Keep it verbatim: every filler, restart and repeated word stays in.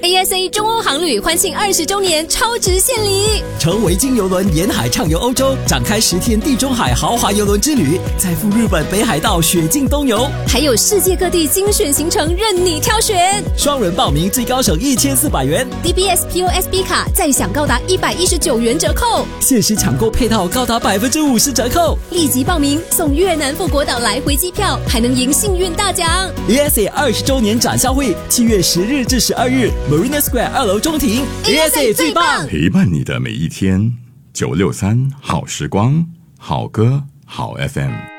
A S A 中欧航旅欢庆二十周年超值献礼， 乘维京邮轮沿海畅游欧洲，展开十天地中海豪华邮轮之旅，再赴日本北海道雪境东游， 还有世界各地精选行程任你挑选。 双人报名最高省一千四百元 D B S P O S B 卡再享高达一百一十九元折扣， 限时抢购配套高达百分之五十折扣， 立即报名送越南富国岛来回机票，还能赢幸运大奖。 A S A 二十周年展销会七月十日至十二日 Marina Square 二楼中庭 A S A 最棒， 陪伴你的每一天。九六三好时光，好歌好 F M。